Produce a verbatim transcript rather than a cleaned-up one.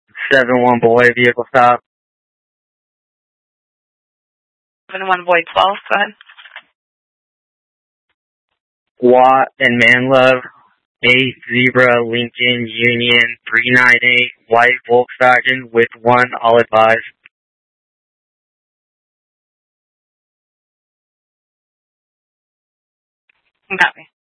seven one boy, vehicle stop. seven one boy twelve, go ahead. Watt and Manlove, eight Zebra Lincoln Union three nine eight, white Volkswagen with one, all advised. Copy.